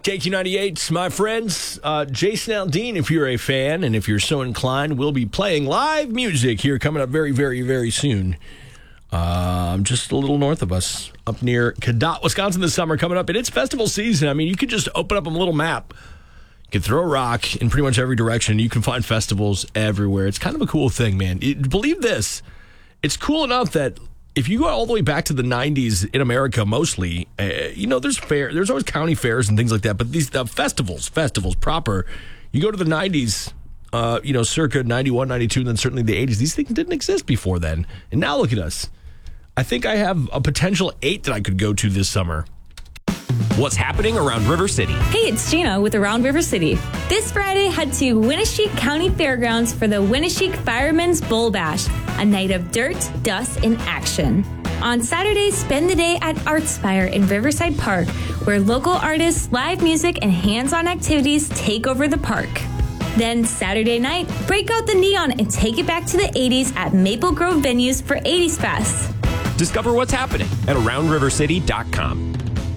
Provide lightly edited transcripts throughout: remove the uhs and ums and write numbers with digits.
KQ98, my friends. Jason Aldean, if you're a fan and if you're so inclined, will be playing live music here coming up very, very, very soon. Just a little north of us, up near Cadott, Wisconsin this summer coming up. And it's festival season. I mean, you could just open up a little map. You can throw a rock in pretty much every direction. You can find festivals everywhere. It's kind of a cool thing, man. Believe this. It's cool enough that if you go all the way back to the 90s in America, mostly, there's always county fairs and things like that. But these festivals proper, you go to the 90s, circa 91, 92, and then certainly the 80s. These things didn't exist before then. And now look at us. I think I have a potential 8 that I could go to this summer. What's happening around River City? Hey, it's Gina with Around River City. This Friday, head to Winneshiek County Fairgrounds for the Winneshiek Firemen's Bull Bash, a night of dirt, dust, and action. On Saturday, spend the day at Artspire in Riverside Park, where local artists, live music, and hands-on activities take over the park. Then Saturday night, break out the neon and take it back to the 80s at Maple Grove Venues for 80s Fest. Discover what's happening at AroundRiverCity.com.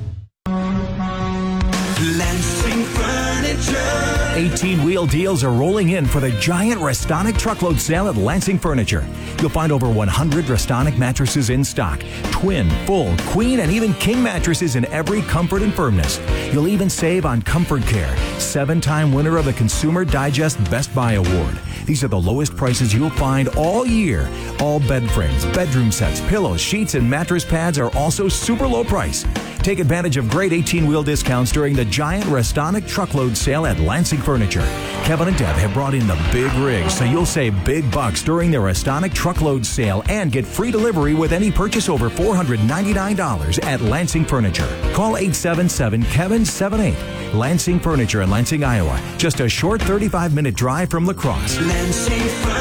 Lansing Furniture. 18-wheel deals are rolling in for the giant Restonic truckload sale at Lansing Furniture. You'll find over 100 Restonic mattresses in stock. Twin, full, queen, and even king mattresses in every comfort and firmness. You'll even save on Comfort Care, 7-time winner of the Consumer Digest Best Buy Award. These are the lowest prices you'll find all year. All bed frames, bedroom sets, pillows, sheets, and mattress pads are also super low price. Take advantage of great 18-wheel discounts during the giant Restonic truckload sale at Lansing Furniture. Kevin and Deb have brought in the big rigs, so you'll save big bucks during the Restonic truckload sale and get free delivery with any purchase over $499 at Lansing Furniture. Call 877-KEVIN-78. Lansing Furniture in Lansing, Iowa. Just a short 35-minute drive from La Crosse. Lansing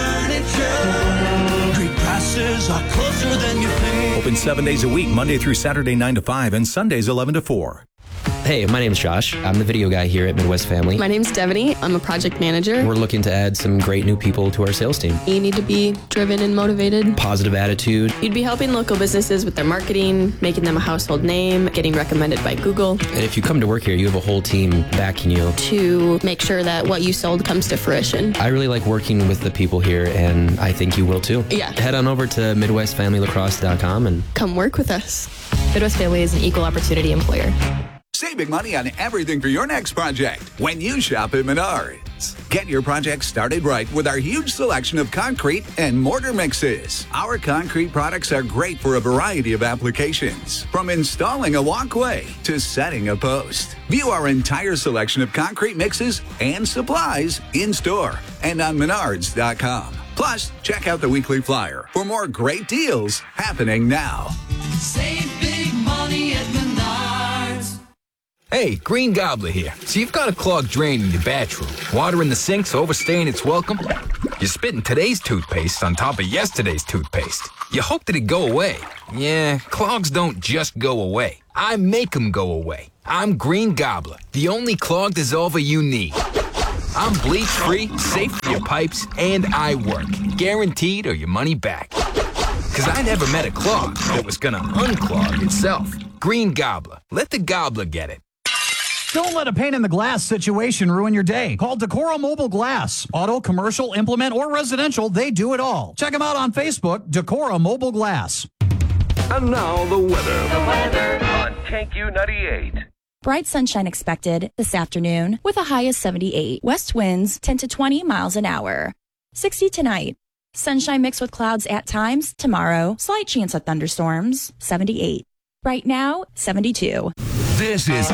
Furniture. Great prices are closer than you think. Open 7 days a week, Monday through Saturday 9 to 5 and Sundays 11 to 4. Hey, my name's Josh. I'm the video guy here at Midwest Family. My name's Devaney. I'm a project manager. We're looking to add some great new people to our sales team. You need to be driven and motivated. Positive attitude. You'd be helping local businesses with their marketing, making them a household name, getting recommended by Google. And if you come to work here, you have a whole team backing you. To make sure that what you sold comes to fruition. I really like working with the people here, and I think you will too. Yeah. Head on over to MidwestFamilyLacrosse.com and come work with us. Midwest Family is an equal opportunity employer. Save big money on everything for your next project when you shop at Menards. Get your project started right with our huge selection of concrete and mortar mixes. Our concrete products are great for a variety of applications, from installing a walkway to setting a post. View our entire selection of concrete mixes and supplies in store and on Menards.com. Plus, check out the weekly flyer for more great deals happening now. Save big money at Menards. Hey, Green Gobbler here. So you've got a clogged drain in your bathroom. Water in the sink's overstaying its welcome. You're spitting today's toothpaste on top of yesterday's toothpaste. You hope that it go away. Yeah, clogs don't just go away. I make them go away. I'm Green Gobbler, the only clog dissolver you need. I'm bleach-free, safe for your pipes, and I work. Guaranteed or your money back. Because I never met a clog that was gonna unclog itself. Green Gobbler. Let the gobbler get it. Don't let a pane in the glass situation ruin your day. Call Decora Mobile Glass. Auto, commercial, implement, or residential, they do it all. Check them out on Facebook, Decora Mobile Glass. And now the weather. The weather on KQ98. Bright sunshine expected this afternoon with a high of 78. West winds 10 to 20 miles an hour. 60 tonight. Sunshine mixed with clouds at times. Tomorrow, slight chance of thunderstorms. 78. Right now, 72. This is